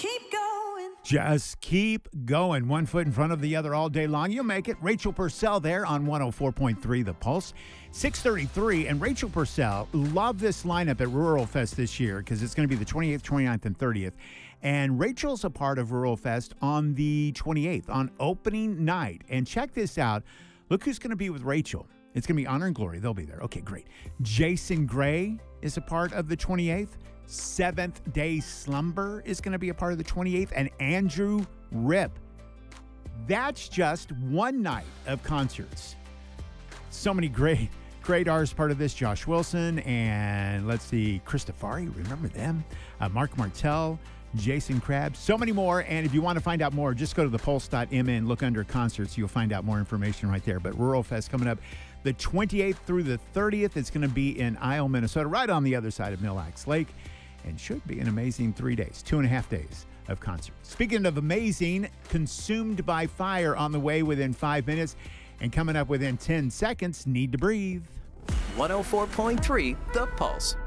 keep going. Just keep going. One foot in front of the other all day long. You'll make it. Rachel Purcell there on 104.3 The Pulse. 6:33. And Rachel Purcell, love this lineup at Rural Fest this year because it's going to be the 28th, 29th, and 30th. And Rachel's a part of Rural Fest on the 28th, on opening night. And check this out. Look who's going to be with Rachel. It's going to be Honor and Glory. They'll be there. Okay, great. Jason Gray is a part of the 28th. Seventh Day Slumber is going to be a part of the 28th. And Andrew Ripp. That's just one night of concerts. So many great artists part of this. Josh Wilson and let's see, Christofari. Remember them? Mark Martel. Jason Krabs, so many more. And if you want to find out more, just go to thepulse.mn, look under concerts. You'll find out more information right there. But Rural Fest coming up the 28th through the 30th. It's going to be in Isle, Minnesota, right on the other side of Mille Lacs Lake. And should be an amazing 3 days, 2.5 days of concerts. Speaking of amazing, Consumed by Fire on the way within 5 minutes. And coming up within 10 seconds, Need to Breathe. 104.3 The Pulse.